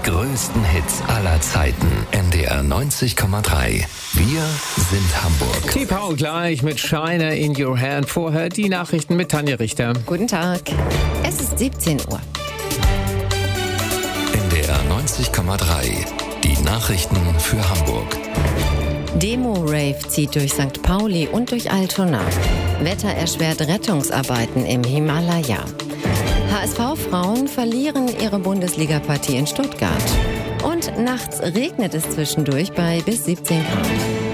Die größten Hits aller Zeiten. NDR 90,3. Wir sind Hamburg. TV gleich mit Shiner in Your Hand. Vorher die Nachrichten mit Tanja Richter. Guten Tag. Es ist 17 Uhr. NDR 90,3. Die Nachrichten für Hamburg. Demo-Rave zieht durch St. Pauli und durch Altona. Wetter erschwert Rettungsarbeiten im Himalaya. HSV-Frauen verlieren ihre Bundesliga-Partie in Stuttgart. Und nachts regnet es zwischendurch bei bis 17 Grad.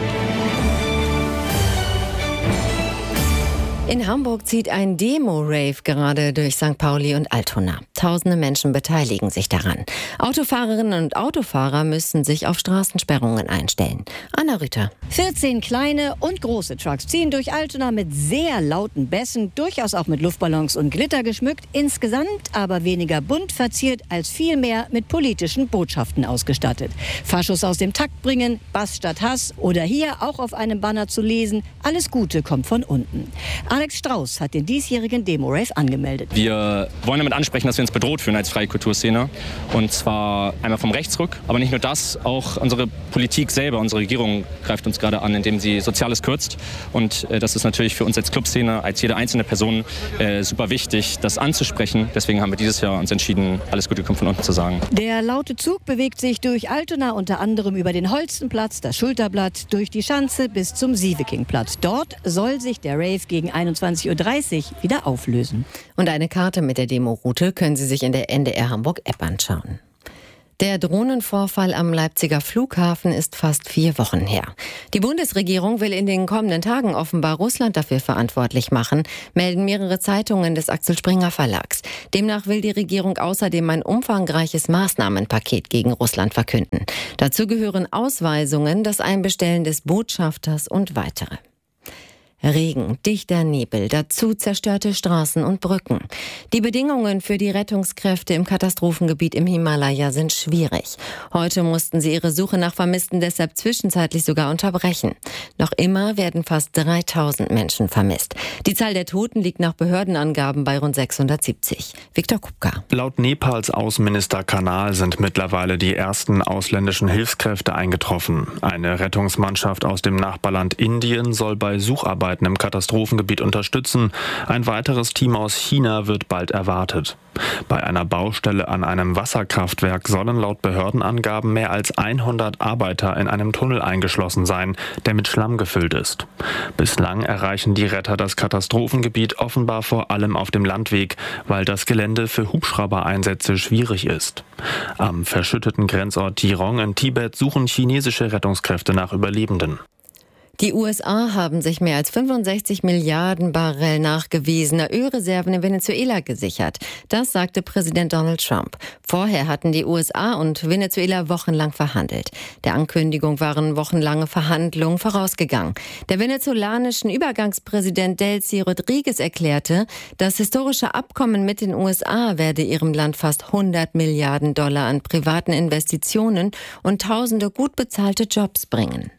In Hamburg zieht ein Demo-Rave gerade durch St. Pauli und Altona. Tausende Menschen beteiligen sich daran. Autofahrerinnen und Autofahrer müssen sich auf Straßensperrungen einstellen. Anna Rüther. 14 kleine und große Trucks ziehen durch Altona mit sehr lauten Bässen, durchaus auch mit Luftballons und Glitter geschmückt, insgesamt aber weniger bunt verziert als vielmehr mit politischen Botschaften ausgestattet. Faschos aus dem Takt bringen, Bass statt Hass oder hier auch auf einem Banner zu lesen, alles Gute kommt von unten. Alex Strauß hat den diesjährigen Demo-Rave angemeldet. Wir wollen damit ansprechen, dass wir uns bedroht fühlen als freie Kulturszene. Und zwar einmal vom Rechtsruck, aber nicht nur das, auch unsere Politik selber, unsere Regierung greift uns gerade an, indem sie Soziales kürzt. Und das ist natürlich für uns als Clubszene, als jede einzelne Person super wichtig, das anzusprechen. Deswegen haben wir dieses Jahr uns entschieden, alles Gute kommt von unten zu sagen. Der laute Zug bewegt sich durch Altona, unter anderem über den Holstenplatz, das Schulterblatt, durch die Schanze bis zum Sievekingplatz. Dort soll sich der Rave gegen 21:30 Uhr wieder auflösen. Und eine Karte mit der Demo-Route können Sie sich in der NDR Hamburg-App anschauen. Der Drohnenvorfall am Leipziger Flughafen ist fast 4 Wochen her. Die Bundesregierung will in den kommenden Tagen offenbar Russland dafür verantwortlich machen, melden mehrere Zeitungen des Axel Springer Verlags. Demnach will die Regierung außerdem ein umfangreiches Maßnahmenpaket gegen Russland verkünden. Dazu gehören Ausweisungen, das Einbestellen des Botschafters und weitere. Regen, dichter Nebel, dazu zerstörte Straßen und Brücken. Die Bedingungen für die Rettungskräfte im Katastrophengebiet im Himalaya sind schwierig. Heute mussten sie ihre Suche nach Vermissten deshalb zwischenzeitlich sogar unterbrechen. Noch immer werden fast 3000 Menschen vermisst. Die Zahl der Toten liegt nach Behördenangaben bei rund 670. Viktor Kupka. Laut Nepals Außenminister Kanal sind mittlerweile die ersten ausländischen Hilfskräfte eingetroffen. Eine Rettungsmannschaft aus dem Nachbarland Indien soll bei Sucharbeiten im Katastrophengebiet unterstützen. Ein weiteres Team aus China wird bald erwartet. Bei einer Baustelle an einem Wasserkraftwerk sollen laut Behördenangaben mehr als 100 Arbeiter in einem Tunnel eingeschlossen sein, der mit Schlamm gefüllt ist. Bislang erreichen die Retter das Katastrophengebiet offenbar vor allem auf dem Landweg, weil das Gelände für Hubschraubereinsätze schwierig ist. Am verschütteten Grenzort Tirong in Tibet suchen chinesische Rettungskräfte nach Überlebenden. Die USA haben sich mehr als 65 Milliarden Barrel nachgewiesener Ölreserven in Venezuela gesichert. Das sagte Präsident Donald Trump. Vorher hatten die USA und Venezuela wochenlang verhandelt. Der Ankündigung waren wochenlange Verhandlungen vorausgegangen. Der venezolanischen Übergangspräsident Delcy Rodriguez erklärte, das historische Abkommen mit den USA werde ihrem Land fast 100 Milliarden Dollar an privaten Investitionen und tausende gut bezahlte Jobs bringen.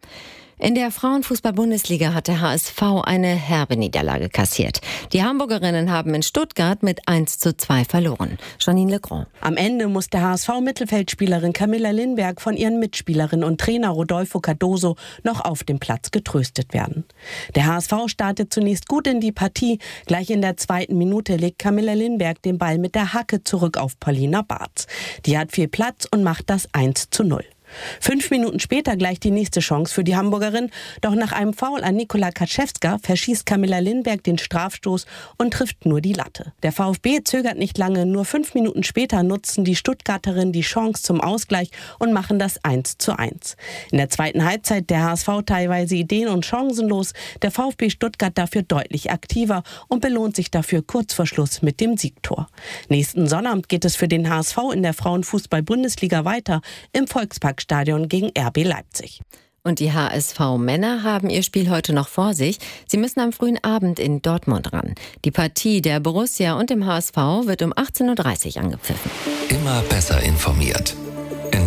In der Frauenfußball-Bundesliga hat der HSV eine herbe Niederlage kassiert. Die Hamburgerinnen haben in Stuttgart mit 1:2 verloren. Janine Legrand. Am Ende musste HSV-Mittelfeldspielerin Camilla Lindberg von ihren Mitspielerinnen und Trainer Rodolfo Cardoso noch auf dem Platz getröstet werden. Der HSV startet zunächst gut in die Partie. Gleich in der 2. Minute legt Camilla Lindberg den Ball mit der Hacke zurück auf Paulina Bartz. Die hat viel Platz und macht das 1:0. 5 Minuten später gleich die nächste Chance für die Hamburgerin. Doch nach einem Foul an Nikola Kaczewska verschießt Camilla Lindberg den Strafstoß und trifft nur die Latte. Der VfB zögert nicht lange. Nur 5 Minuten später nutzen die Stuttgarterinnen die Chance zum Ausgleich und machen das 1:1. In der zweiten Halbzeit der HSV teilweise ideen- und chancenlos. Der VfB Stuttgart dafür deutlich aktiver und belohnt sich dafür kurz vor Schluss mit dem Siegtor. Nächsten Sonnabend geht es für den HSV in der Frauenfußball-Bundesliga weiter im Volksparkstadion gegen RB Leipzig. Und die HSV-Männer haben ihr Spiel heute noch vor sich. Sie müssen am frühen Abend in Dortmund ran. Die Partie der Borussia und dem HSV wird um 18:30 Uhr angepfiffen. Immer besser informiert.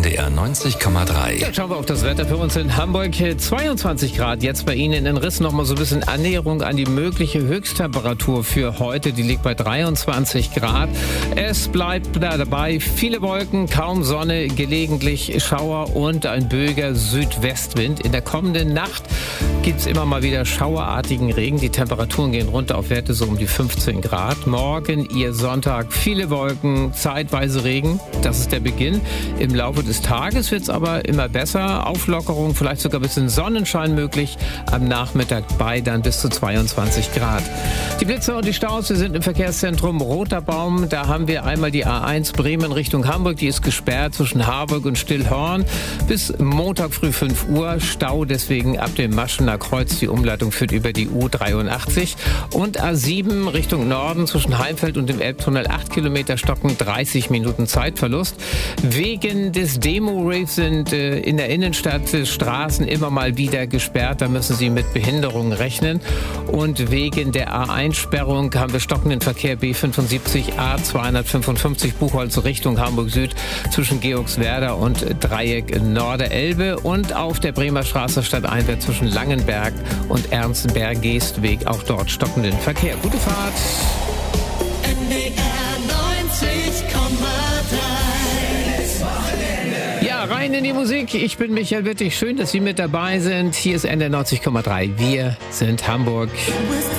NDR 90,3. Dann schauen wir auf das Wetter für uns in Hamburg. 22 Grad jetzt bei Ihnen in Riss. Noch mal so ein bisschen Annäherung an die mögliche Höchsttemperatur für heute. Die liegt bei 23 Grad. Es bleibt dabei viele Wolken, kaum Sonne, gelegentlich Schauer und ein böiger Südwestwind. In der kommenden Nacht gibt es immer mal wieder schauerartigen Regen. Die Temperaturen gehen runter auf Werte so um die 15 Grad. Morgen, Ihr Sonntag, viele Wolken, zeitweise Regen. Das ist der Beginn. Im Laufe des Tages wird es aber immer besser. Auflockerung, vielleicht sogar ein bisschen Sonnenschein möglich. Am Nachmittag bei dann bis zu 22 Grad. Die Blitze und die Staus, wir sind im Verkehrszentrum Roter Baum. Da haben wir einmal die A1 Bremen Richtung Hamburg. Die ist gesperrt zwischen Harburg und Stillhorn. Bis Montag früh 5 Uhr. Stau deswegen ab dem Maschener Kreuz. Die Umleitung führt über die U83. Und A7 Richtung Norden zwischen Heimfeld und dem Elbtunnel 8 Kilometer stocken, 30 Minuten Zeitverlust. Wegen des Demo-Raves sind in der Innenstadt Straßen immer mal wieder gesperrt. Da müssen Sie mit Behinderungen rechnen. Und wegen der A1-Sperrung haben wir stockenden Verkehr B75 A255 Buchholz Richtung Hamburg Süd zwischen Georgswerda und Dreieck Norderelbe. Und auf der Bremer Straße stadteinwärts zwischen Langenberg und Ernstenberg-Geestweg auch dort stockenden Verkehr. Gute Fahrt! Ja, rein in die Musik. Ich bin Michael Wittig. Schön, dass Sie mit dabei sind. Hier ist NDR 90,3. Wir sind Hamburg.